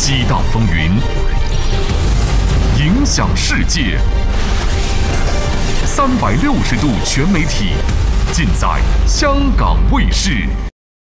激荡风云，影响世界。360度全媒体，尽在香港卫视。